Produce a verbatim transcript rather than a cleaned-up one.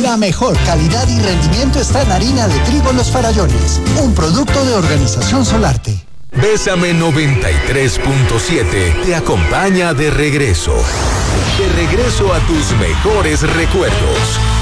La mejor calidad y rendimiento está en harina de trigo Los Farallones, un producto de Organización Solarte. Bésame noventa y tres punto siete te acompaña de regreso. De regreso a tus mejores recuerdos.